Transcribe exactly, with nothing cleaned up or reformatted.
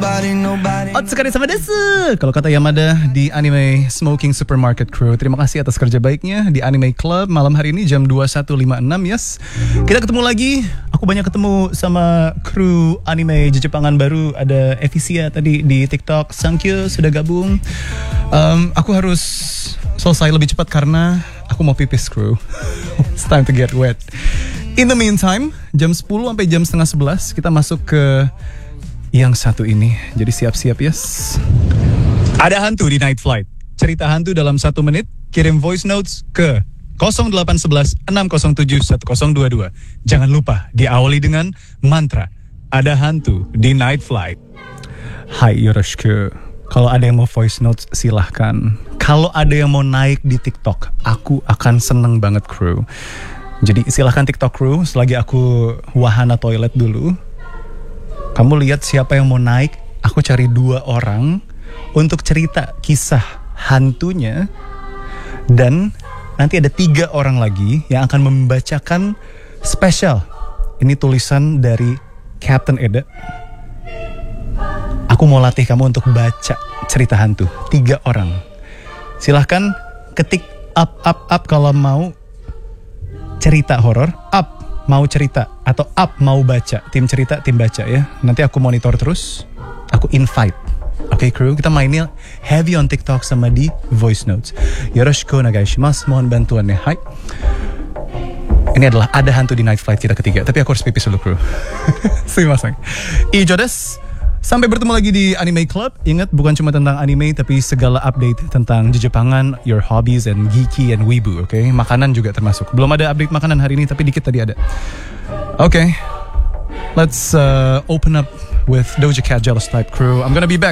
nobody, nobody. Otsukare sama desu. Kalau kata Yamada di Anime Smoking Supermarket Crew, terima kasih atas kerja baiknya di Anime Club malam hari ini jam dua puluh satu lima puluh enam. Yes, kita ketemu lagi. Aku banyak ketemu sama kru anime Jepangan baru. Ada Evisia tadi di TikTok. Sankyu sudah gabung. um, Aku harus selesai lebih cepat karena aku mau pipis, kru. It's time to get wet. In the meantime, jam sepuluh sampai jam setengah sebelas kita masuk ke yang satu ini. Jadi siap-siap, yes. Ada hantu di Night Flight. Cerita hantu dalam satu menit. Kirim voice notes ke nol delapan satu satu enam nol tujuh satu nol dua dua. Jangan lupa diawali dengan mantra. Ada hantu di Night Flight. Hai, yoroshiku. Kalau ada yang mau voice notes, silahkan. Kalau ada yang mau naik di TikTok, aku akan seneng banget, kru. Jadi silahkan TikTok crew, selagi aku wahana toilet dulu. Kamu lihat siapa yang mau naik. Aku cari dua orang untuk cerita kisah hantunya. Dan nanti ada tiga orang lagi yang akan membacakan spesial. Ini tulisan dari Captain Eda. Aku mau latih kamu untuk baca cerita hantu. Tiga orang. Silahkan ketik up up up kalau mau cerita horor, up mau cerita, atau up mau baca, tim cerita, tim baca ya. Nanti aku monitor terus, aku invite. Oke, okay, kru, kita mainnya heavy on TikTok sama di voice notes. Yoroshiku onegai shimasu, mohon bantuannya. Hai. Ini adalah ada hantu di Night Flight kita ketiga, tapi aku harus pipis dulu, kru. Sumimasen. Ijo desu. Sampai bertemu lagi di Anime Club. Ingat, bukan cuma tentang anime, tapi segala update tentang Jepangan, your hobbies, and geeky, and weebu, oke? Okay? Makanan juga termasuk. Belum ada update makanan hari ini, tapi dikit tadi ada. Oke, okay. Let's uh, open up with Doja Cat Jealous Type Crew. I'm gonna be back.